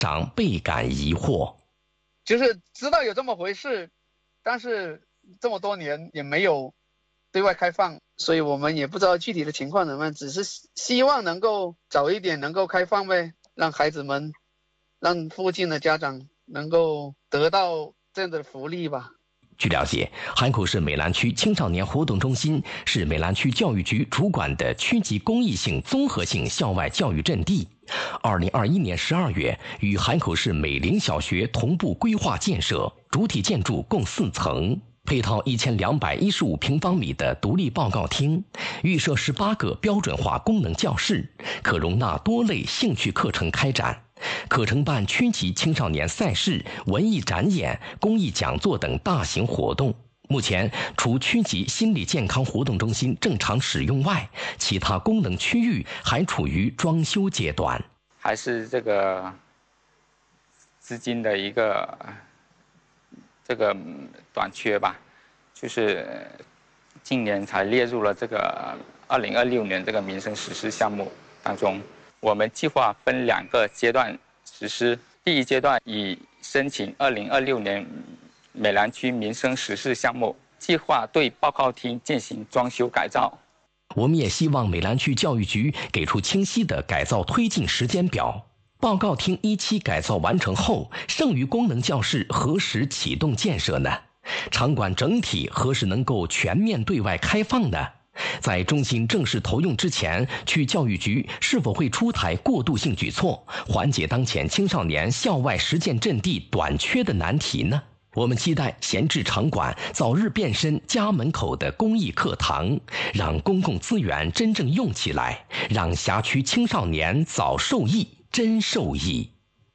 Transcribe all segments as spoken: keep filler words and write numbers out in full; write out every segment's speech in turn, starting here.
长倍感疑惑， 就是知道有这么回事，但是这么多年也没有对外开放，所以我们也不知道具体的情况怎么样，只是希望能够早一点能够开放呗，让孩子们，让附近的家长能够得到这样的福利吧。 据了解，海口市美兰区青少年活动中心是美兰区教育局主管的区级公益性综合性校外教育阵地。二零二一年十二月，与海口市美林小学同步规划建设，主体建筑共四层，配套一千两百一十五平方米的独立报告厅，预设十八个标准化功能教室，可容纳多类兴趣课程开展。可承办区级青少年赛事、文艺展演、公益讲座等大型活动。目前，除区级心理健康活动中心正常使用外，其他功能区域还处于装修阶段。 还是这个资金的一个这个短缺吧，就是今年才列入了这个二零二六年这个民生实施项目当中。我们计划分两个阶段实施，第一阶段以申请二零二六年美兰区民生实施项目，计划对报告厅进行装修改造。 我们也希望美兰区教育局给出清晰的改造推进时间表。报告厅一期改造完成后，剩余功能教室何时启动建设呢？场馆整体何时能够全面对外开放呢？在中心正式投用之前，区教育局是否会出台过渡性举措，缓解当前青少年校外实践阵地短缺的难题呢？我们期待闲置场馆早日变身家门口的公益课堂，让公共资源真正用起来，让辖区青少年早受益，真受益。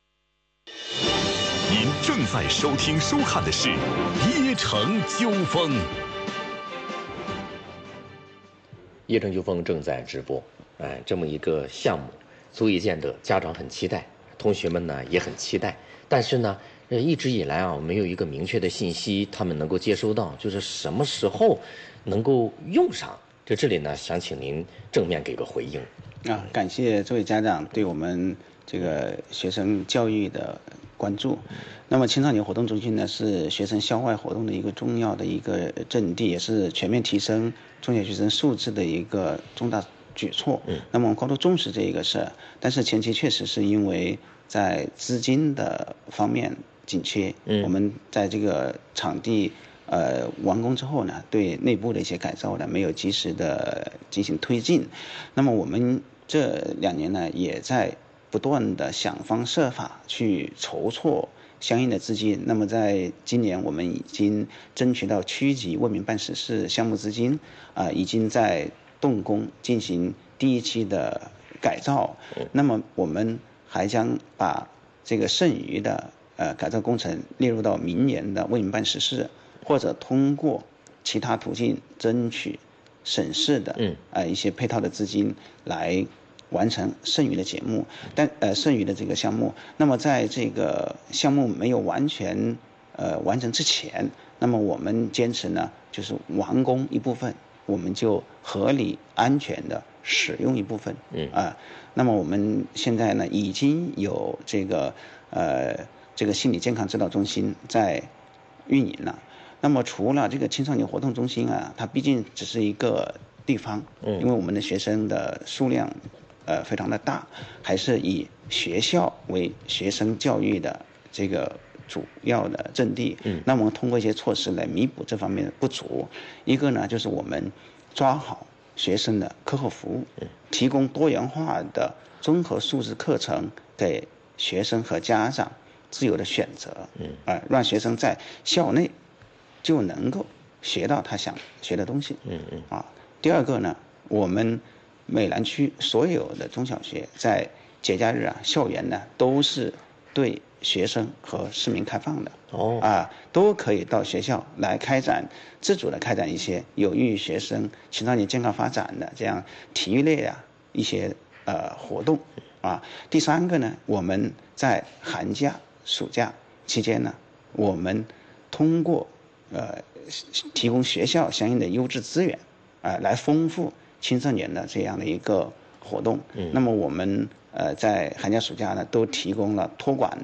您正在收听收看的是《耶城纠锋》。 耶城纠锋正在直播，哎，这么一个项目，足以见得家长很期待，同学们呢也很期待。但是呢，呃，一直以来啊，没有一个明确的信息，他们能够接收到，就是什么时候能够用上。就这里呢，想请您正面给个回应。 啊，感谢这位家长对我们这个学生教育的关注。那么青少年活动中心呢，是学生校外活动的一个重要的一个阵地，也是全面提升中小学生素质的一个重大举措。嗯，那么我们高度重视这一个事儿，但是前期确实是因为在资金的方面紧缺，嗯，我们在这个场地呃完工之后呢，对内部的一些改造呢没有及时的进行推进。那么我们这两年呢，也在不断的想方设法去筹措相应的资金。那么在今年，我们已经争取到区级为民办实事项目资金，啊、呃，已经在动工进行第一期的改造。那么我们还将把这个剩余的呃改造工程列入到明年的为民办实事，或者通过其他途径争取省市的嗯呃一些配套的资金来完成剩余的节目，但呃剩余的这个项目，那么在这个项目没有完全呃完成之前，那么我们坚持呢，就是完工一部分，我们就合理安全的使用一部分，嗯啊、呃，那么我们现在呢已经有这个呃这个心理健康指导中心在运营了。那么除了这个青少年活动中心啊，它毕竟只是一个地方，嗯，因为我们的学生的数量呃，非常的大，还是以学校为学生教育的这个主要的阵地。嗯，那么通过一些措施来弥补这方面的不足。一个呢，就是我们抓好学生的课后服务，提供多元化的综合素质课程给学生和家长自由的选择。嗯，啊、呃，让学生在校内就能够学到他想学的东西。嗯嗯。啊，第二个呢，我们美兰区所有的中小学在节假日啊，校园呢都是对学生和市民开放的。哦，啊，都可以到学校来开展自主的开展一些有益于学生青少年健康发展的这样体育类啊一些呃活动。啊，第三个呢，我们在寒假、暑假期间呢，我们通过呃提供学校相应的优质资源啊、呃，来丰富青少年的这样的一个活动。嗯，那么我们呃在寒假暑假呢都提供了托管